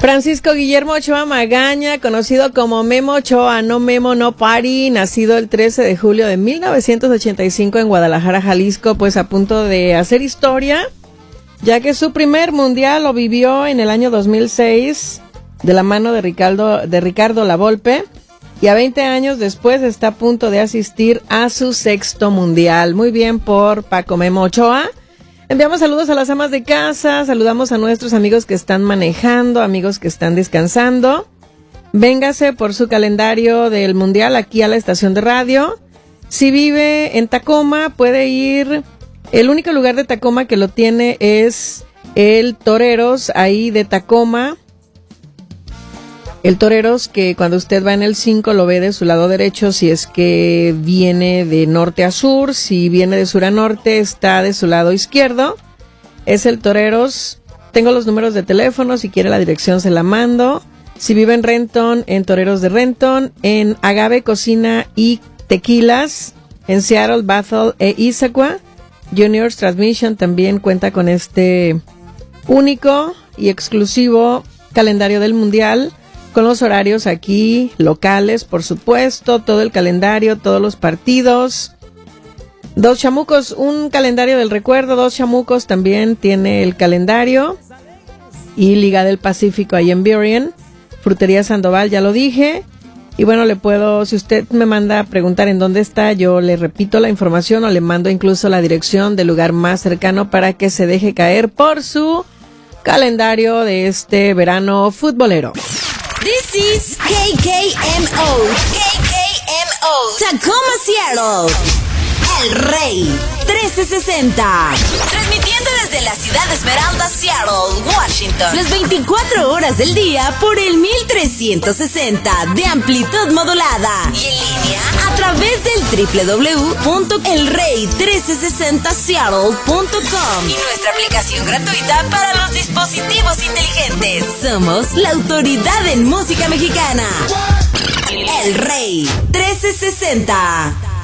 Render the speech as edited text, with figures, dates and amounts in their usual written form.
Francisco Guillermo Ochoa Magaña, conocido como Memo Ochoa, no Memo, no Party, nacido el 13 de julio de 1985 en Guadalajara, Jalisco, pues a punto de hacer historia, ya que su primer mundial lo vivió en el año 2006 de la mano de Ricardo Lavolpe, y a 20 años después está a punto de asistir a su sexto mundial. Muy bien por Paco Memo Ochoa. Enviamos saludos a las amas de casa, saludamos a nuestros amigos que están manejando, amigos que están descansando. Véngase por su calendario del mundial aquí a la estación de radio. Si vive en Tacoma, puede ir. El único lugar de Tacoma que lo tiene es el Toreros, ahí de Tacoma. El Toreros, que cuando usted va en el 5 lo ve de su lado derecho si es que viene de norte a sur. Si viene de sur a norte, está de su lado izquierdo. Es el Toreros. Tengo los números de teléfono, si quiere la dirección se la mando. Si vive en Renton, en Toreros de Renton. En Agave Cocina y Tequilas, en Seattle, Bethel e Issaquah. Juniors Transmission también cuenta con este único y exclusivo calendario del mundial, con los horarios aquí, locales, por supuesto, todo el calendario, todos los partidos. Dos Chamucos, un calendario del recuerdo. Dos Chamucos también tiene el calendario. Y Liga del Pacífico ahí en Burien. Frutería Sandoval, ya lo dije. Y bueno, si usted me manda a preguntar en dónde está, yo le repito la información o le mando incluso la dirección del lugar más cercano para que se deje caer por su calendario de este verano futbolero. This is KKMO, Tacoma, Seattle, El Rey 1360, transmitiendo desde la ciudad de Esmeralda, Seattle, Washington, las 24 horas del día por el 1360 de amplitud modulada y en línea a través del www.elrey1360seattle.com y nuestra aplicación gratuita para los dispositivos inteligentes. Somos la autoridad en música mexicana. El Rey 1360.